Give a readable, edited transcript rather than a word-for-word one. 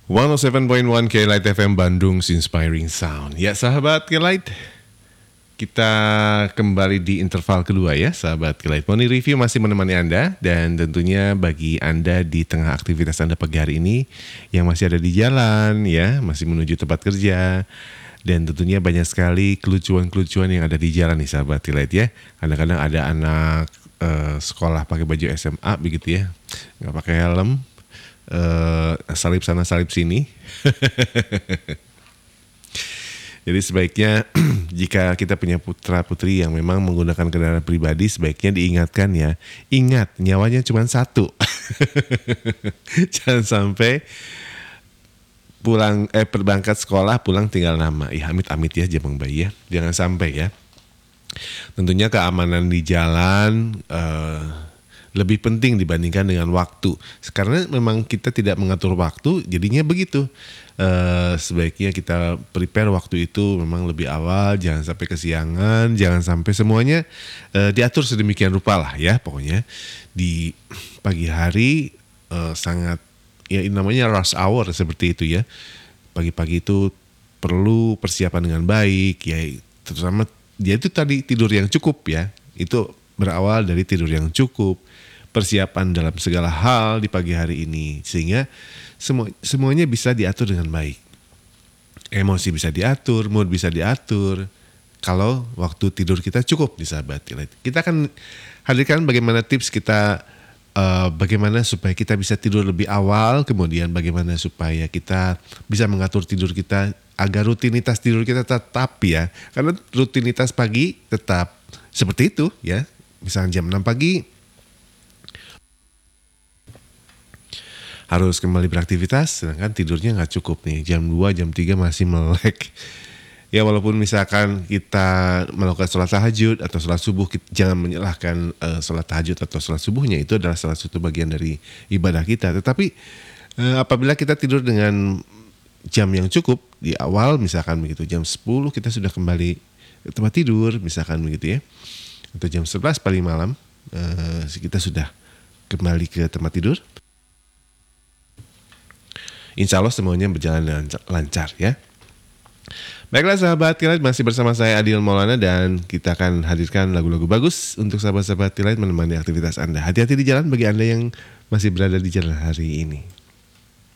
107.1 K-Light FM Bandung's Inspiring Sound. Ya sahabat K-Light, kita kembali di interval kedua ya sahabat K-Light. Morning Review masih menemani Anda. Dan tentunya bagi Anda di tengah aktivitas Anda pagi hari ini yang masih ada di jalan ya, masih menuju tempat kerja. Dan tentunya banyak sekali kelucuan-kelucuan yang ada di jalan nih sahabat K-Light ya. Kadang-kadang ada anak sekolah pakai baju SMA begitu ya, nggak pakai helm. Salip sana salip sini. Jadi sebaiknya jika kita punya putra putri yang memang menggunakan kendaraan pribadi, sebaiknya diingatkan ya, ingat nyawanya cuma satu. Jangan sampai berangkat sekolah pulang tinggal nama. Ya amit-amit ya jabang bayi ya, jangan sampai ya. Tentunya keamanan di jalan lebih penting dibandingkan dengan waktu. Karena memang kita tidak mengatur waktu, jadinya begitu. Sebaiknya kita prepare waktu itu memang lebih awal, jangan sampai kesiangan, jangan sampai semuanya diatur sedemikian rupa lah ya. Pokoknya di pagi hari sangat, ya namanya rush hour seperti itu ya. Pagi-pagi itu perlu persiapan dengan baik, ya terutama dia itu tadi tidur yang cukup ya. Itu berawal dari tidur yang cukup, persiapan dalam segala hal di pagi hari ini, sehingga semuanya bisa diatur dengan baik. Emosi bisa diatur, mood bisa diatur, kalau waktu tidur kita cukup di sahabat. Kita akan hadirkan bagaimana tips kita, bagaimana supaya kita bisa tidur lebih awal, kemudian bagaimana supaya kita bisa mengatur tidur kita agar rutinitas tidur kita tetap ya. Karena rutinitas pagi tetap seperti itu ya. Misalnya jam 6 pagi harus kembali beraktivitas, sedangkan tidurnya nggak cukup nih. Jam 2, jam 3 masih melek. Ya walaupun misalkan kita melakukan sholat tahajud atau sholat subuh, jangan menyalahkan sholat tahajud atau sholat subuhnya, itu adalah salah satu bagian dari ibadah kita. Tetapi apabila kita tidur dengan jam yang cukup di awal, misalkan begitu, jam 10 kita sudah kembali ke tempat tidur, misalkan begitu ya. Atau jam 11 paling malam kita sudah kembali ke tempat tidur. Insya Allah semuanya berjalan lancar ya. Baiklah sahabat K-Light, masih bersama saya Adil Maulana, dan kita akan hadirkan lagu-lagu bagus untuk sahabat-sahabat K-Light menemani aktivitas Anda. Hati-hati di jalan bagi Anda yang masih berada di jalan hari ini.